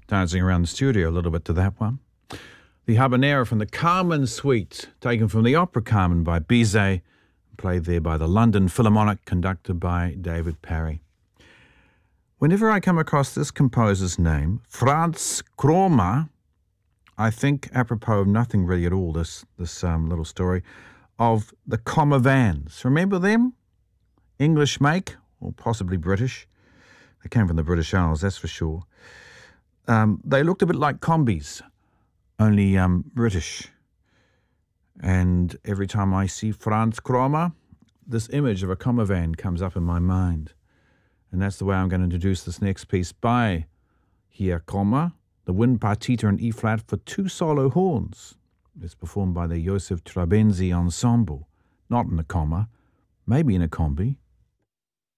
dancing around the studio a little bit to that one. The Habanera from the Carmen Suite, taken from the opera Carmen by Bizet, played there by the London Philharmonic, conducted by David Parry. Whenever I come across this composer's name, Franz Krommer, I think, apropos of nothing really at all, this little story, of the Commer vans. Remember them? English make, or possibly British. They came from the British Isles, that's for sure. They looked a bit like combis, only British. And every time I see Franz Krommer, this image of a Commer van comes up in my mind. And that's the way I'm going to introduce this next piece by Herr Krommer, the Wind Partita in E-flat for 2 solo horns. It's performed by the Joseph Trabenzi Ensemble, not in a comma, maybe in a combi.